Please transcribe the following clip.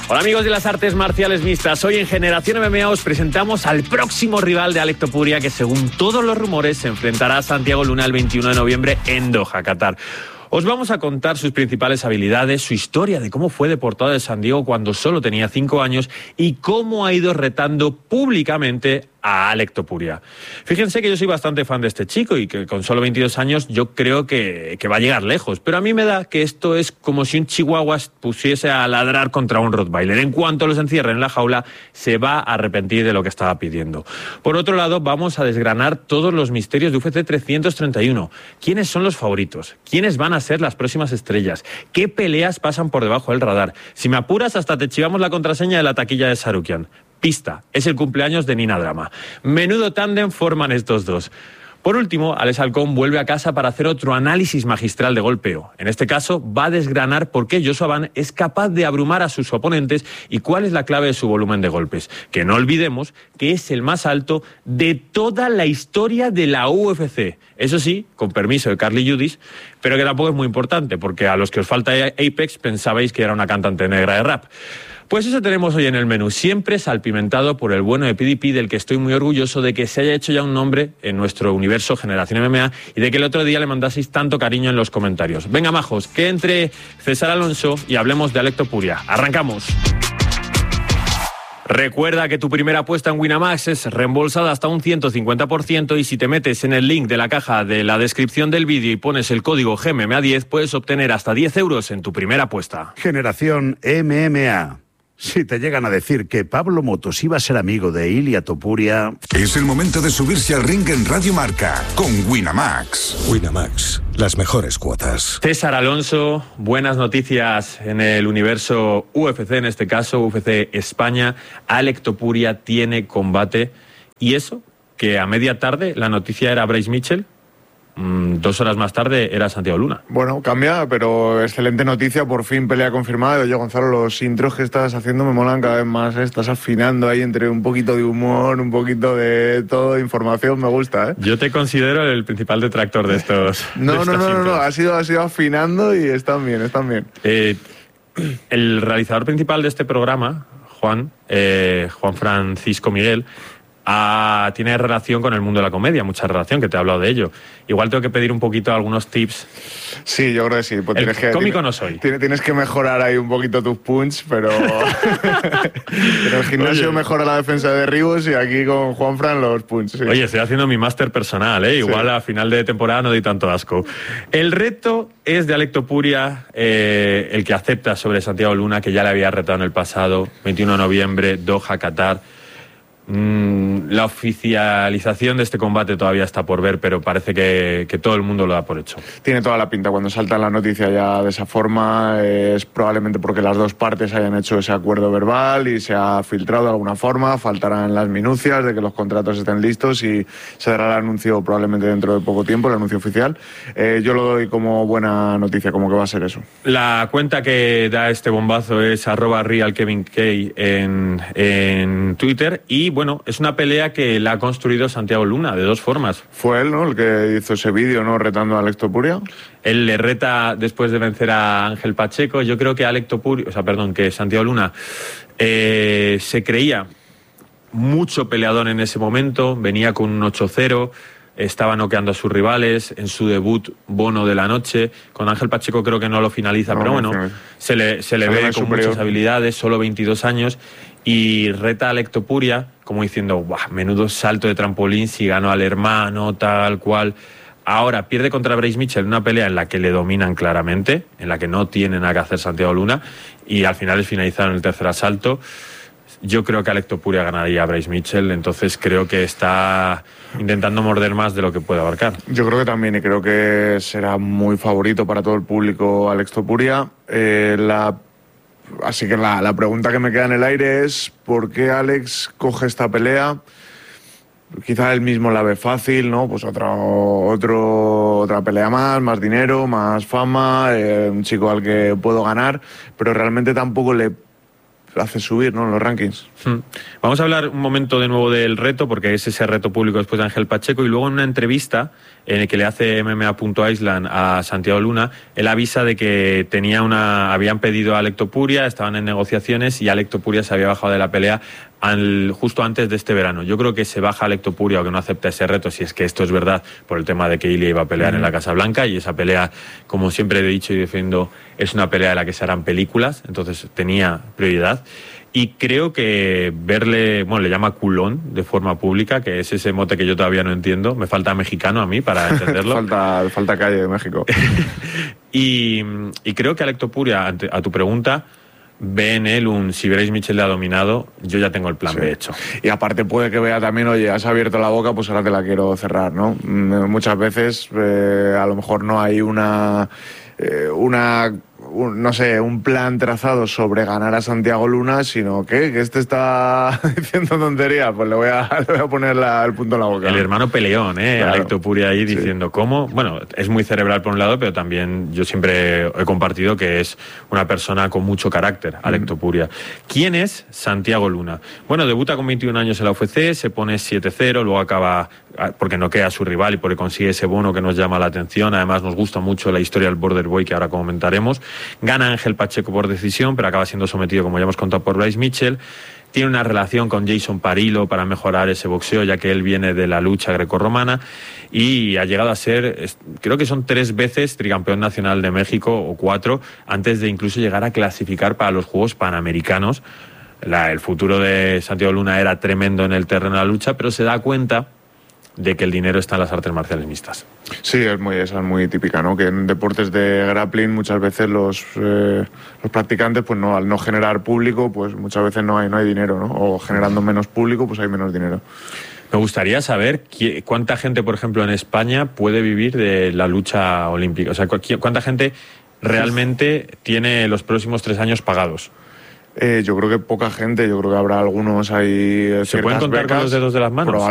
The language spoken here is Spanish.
Hola amigos de las artes marciales mixtas, hoy en Generación MMA os presentamos al próximo rival de Alec Topuria que según todos los rumores se enfrentará a Santiago Luna el 21 de noviembre en Doha, Qatar. Os vamos a contar sus principales habilidades, su historia de cómo fue deportado de San Diego cuando solo tenía 5 años y cómo ha ido retando públicamente a Alec Topuria. Fíjense que yo soy bastante fan de este chico y que con solo 22 años yo creo que va a llegar lejos, pero a mí me da que esto es como si un chihuahua pusiese a ladrar contra un rottweiler. En cuanto los encierren en la jaula, se va a arrepentir de lo que estaba pidiendo. Por otro lado, vamos a desgranar todos los misterios de UFC 331. ¿Quiénes son los favoritos? ¿Quiénes van a ser las próximas estrellas? ¿Qué peleas pasan por debajo del radar? Si me apuras, hasta te chivamos la contraseña de la taquilla de Sarukian. Pista, es el cumpleaños de Nina Drama. Menudo tándem forman estos dos. Por último, Alex Halcón vuelve a casa para hacer otro análisis magistral de golpeo. En este caso, va a desgranar por qué Joshua Van es capaz de abrumar a sus oponentes y cuál es la clave de su volumen de golpes. Que no olvidemos que es el más alto de toda la historia de la UFC. Eso sí, con permiso de Carly Judis, pero que tampoco es muy importante, porque a los que os falta Apex pensabais que era una cantante negra de rap. Pues eso tenemos hoy en el menú, siempre salpimentado por el bueno de PDP, del que estoy muy orgulloso de que se haya hecho ya un nombre en nuestro universo Generación MMA y de que el otro día le mandaseis tanto cariño en los comentarios. Venga, majos, que entre César Alonso y hablemos de Alec Topuria. ¡Arrancamos! Recuerda que tu primera apuesta en Winamax es reembolsada hasta un 150% y si te metes en el link de la caja de la descripción del vídeo y pones el código GMMA10 puedes obtener hasta 10 euros en tu primera apuesta. Generación MMA. Si te llegan a decir que Pablo Motos iba a ser amigo de Ilia Topuria... Es el momento de subirse al ring en Radio Marca con Winamax. Winamax, las mejores cuotas. César Alonso, buenas noticias en el universo UFC, en este caso UFC España. Alec Topuria tiene combate. ¿Y eso? Que a media tarde la noticia era Bryce Mitchell. 2 horas más tarde era Santiago Luna. Bueno, cambia, pero excelente noticia, por fin pelea confirmada. Oye, Gonzalo, los intros que estás haciendo me molan cada vez más, ¿eh? Estás afinando ahí entre un poquito de humor, un poquito de todo, de información, me gusta, ¿eh? Yo te considero el principal detractor de estos. No, has ido afinando y están bien, están bien. El realizador principal de este programa, Juan Francisco Miguel, tiene relación con el mundo de la comedia, mucha relación, que te he hablado de ello. Igual tengo que pedir un poquito algunos tips. Sí, yo creo que sí. Pues cómico no soy. Tienes que mejorar ahí un poquito tus punch, pero en el gimnasio mejora la defensa de derribos y aquí con Juanfran los punch. Sí. Oye, estoy haciendo mi máster personal, ¿eh? Igual sí. A final de temporada no doy tanto asco. El reto es de Alec Topuria, el que acepta sobre Santiago Luna, que ya le había retado en el pasado, 21 de noviembre, Doha, Qatar. La oficialización de este combate todavía está por ver, pero parece que todo el mundo lo da por hecho. Tiene toda la pinta. Cuando salta la noticia ya de esa forma es probablemente porque las dos partes hayan hecho ese acuerdo verbal y se ha filtrado de alguna forma. Faltarán las minucias de que los contratos estén listos y se dará el anuncio probablemente dentro de poco tiempo, el anuncio oficial. Yo lo doy como buena noticia, como que va a ser eso. La cuenta que da este bombazo es @RealKevinK en Twitter y bueno, es una pelea que la ha construido Santiago Luna de dos formas. Fue él, ¿no?, el que hizo ese vídeo, ¿no?, retando a Alec Topuria. Él le reta después de vencer a Ángel Pacheco. Yo creo que que Santiago Luna se creía mucho peleador en ese momento, venía con un 8-0, estaba noqueando a sus rivales. En su debut, bono de la noche. Con Ángel Pacheco creo que no lo finaliza, pero bueno, se le ve con muchas habilidades, solo 22 años. Y reta a Alec Topuria como diciendo, menudo salto de trampolín si ganó al hermano, tal cual. Ahora pierde contra Bryce Mitchell, una pelea en la que le dominan claramente, en la que no tiene nada que hacer Santiago Luna, y al final es finalizado en el tercer asalto. Yo creo que Alec Topuria ganaría a Bryce Mitchell, entonces creo que está intentando morder más de lo que puede abarcar. Yo creo que también, y creo que será muy favorito para todo el público Alex Topuria. Así que la pregunta que me queda en el aire es ¿por qué Alex coge esta pelea? Quizá él mismo la ve fácil, ¿no? Pues otra pelea más dinero, más fama, un chico al que puedo ganar, pero realmente tampoco le lo hace subir, ¿no?, en los rankings. Vamos a hablar un momento de nuevo del reto, porque es ese reto público después de Ángel Pacheco, y luego en una entrevista en el que le hace MMA.Island a Santiago Luna, él avisa de que habían pedido a Alec Topuria, estaban en negociaciones y Alec Topuria se había bajado de la pelea justo antes de este verano. Yo creo que se baja Alec Topuria o que no acepta ese reto, si es que esto es verdad, por el tema de que Ilia iba a pelear en la Casa Blanca, y esa pelea, como siempre he dicho y defiendo, es una pelea de la que se harán películas, entonces tenía prioridad. Y creo que verle, le llama culón de forma pública, que es ese mote que yo todavía no entiendo, me falta mexicano a mí para entenderlo. falta calle de México. y creo que Alec Topuria, a tu pregunta, ve en él si Bryce Mitchell le ha dominado, yo ya tengo el plan B hecho. Y aparte puede que vea también, oye, has abierto la boca, pues ahora te la quiero cerrar, ¿no? Muchas veces a lo mejor no hay no sé, un plan trazado sobre ganar a Santiago Luna, sino que este está diciendo tontería, pues le voy a poner el punto en la boca. El hermano peleón, Claro. Alec Topuria ahí diciendo cómo. Bueno, es muy cerebral por un lado, pero también yo siempre he compartido que es una persona con mucho carácter, Alec Topuria. ¿Quién es Santiago Luna? Bueno, debuta con 21 años en la UFC, se pone 7-0, luego acaba porque noquea a su rival y porque consigue ese bono que nos llama la atención. Además nos gusta mucho la historia del Border Boy, que ahora comentaremos. Gana Ángel Pacheco por decisión, pero acaba siendo sometido, como ya hemos contado, por Bryce Mitchell. Tiene una relación con Jason Parillo para mejorar ese boxeo, ya que él viene de la lucha grecorromana, y ha llegado a ser, creo que son 3 veces tricampeón nacional de México, o 4, antes de incluso llegar a clasificar para los Juegos Panamericanos. El futuro de Santiago Luna era tremendo en el terreno de la lucha, pero se da cuenta de que el dinero está en las artes marciales mixtas. Sí, esa es muy típica, ¿no? Que en deportes de grappling muchas veces los practicantes, pues no, al no generar público, pues muchas veces no hay dinero, ¿no? O generando menos público, pues hay menos dinero. Me gustaría saber cuánta gente, por ejemplo, en España puede vivir de la lucha olímpica. O sea, cuánta gente realmente tiene los próximos 3 años pagados. Yo creo que poca gente, yo creo que habrá algunos ahí. ¿Se pueden contar con los dedos de las manos?